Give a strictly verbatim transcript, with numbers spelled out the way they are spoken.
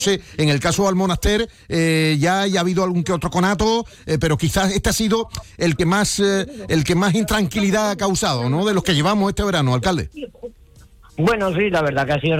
En el caso del Monaster eh, ya, ya ha habido algún que otro conato, eh, pero quizás este ha sido el que más eh, el que más intranquilidad ha causado, ¿no? De los que llevamos este verano, alcalde. Bueno, sí, la verdad que ha sido